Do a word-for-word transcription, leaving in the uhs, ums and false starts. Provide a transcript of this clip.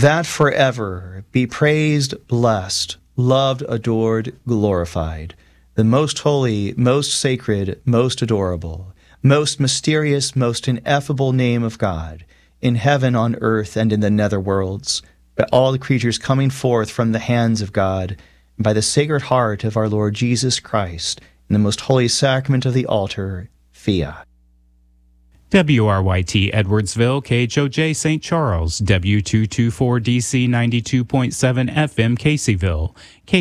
that forever be praised, blessed, loved, adored, glorified, the most holy, most sacred, most adorable, most mysterious, most ineffable name of God, in heaven, on earth, and in the nether worlds, by all the creatures coming forth from the hands of God, and by the Sacred Heart of our Lord Jesus Christ, in the most holy sacrament of the altar, Fiat. W R Y T Edwardsville, K H O J Saint Charles, W two twenty-four D C ninety-two point seven F M Caseyville, K